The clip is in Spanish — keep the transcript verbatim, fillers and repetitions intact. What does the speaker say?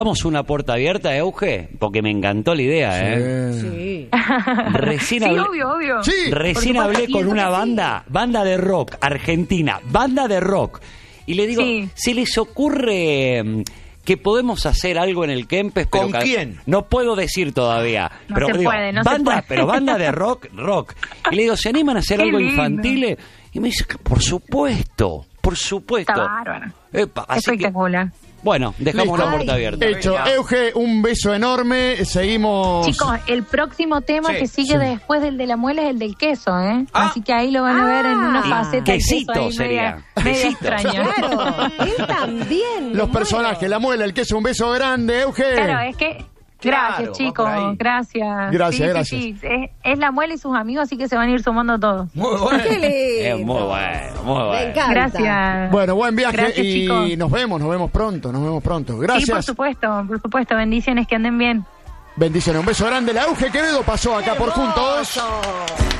Damos una puerta abierta, Euge, porque me encantó la idea, ¿eh? Sí. Recién Sí, hablé, obvio, obvio. Sí. recién Por hablé supuesto, con una sí. banda, banda de rock, argentina, banda de rock. Y le digo, Sí. ¿se les ocurre mm, que podemos hacer algo en el Kempes? Pero ¿Con ca- quién? No puedo decir todavía. No pero se digo, puede, no se banda, puede. pero banda de rock, rock. Y le digo, ¿se animan a hacer Qué algo lindo. infantil? Y me dice, por supuesto, por supuesto. Está bárbaro. Epa, así que, Espectacular. bueno, dejamos Listo. la puerta abierta. Hecho. Euge, un beso enorme. Seguimos. Chicos, el próximo tema Sí, que sigue sí. después del de la muela es el del queso, ¿eh? Ah. Así que ahí lo van a ver en una Ah. faceta de Quesito queso ahí sería. media, media Quesito. extraña. Claro, él también. Los me personajes, muero. la muela, el queso, un beso grande, Euge. Claro, es que... Claro, Gracias, va chicos, por ahí. gracias. Gracias, Sí, sí, gracias. sí. Es, es la muela y sus amigos, así que se van a ir sumando todos. Muy bueno. Qué lindo. Es muy bueno, muy Me bueno. encanta. Gracias. Bueno, buen viaje Gracias, y chicos. nos vemos, nos vemos pronto, nos vemos pronto. Sí, por Gracias. supuesto, por supuesto. Bendiciones, que anden bien. Bendiciones, un beso grande. La Euge Quevedo pasó acá por Juntos. Hermoso.